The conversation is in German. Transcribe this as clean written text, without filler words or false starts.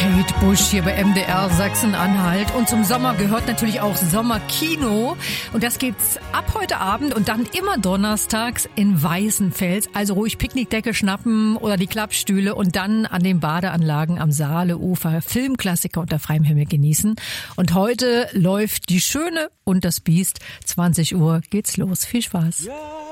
Kate Bush hier bei MDR Sachsen-Anhalt. Und zum Sommer gehört natürlich auch Sommerkino. Und das gibt's ab heute Abend und dann immer donnerstags in Weißenfels. Also ruhig Picknickdecke schnappen oder die Klappstühle und dann an den Badeanlagen am Saaleufer Filmklassiker unter freiem Himmel genießen. Und heute läuft Die Schöne und das Biest. 20 Uhr geht's los. Viel Spaß. Ja.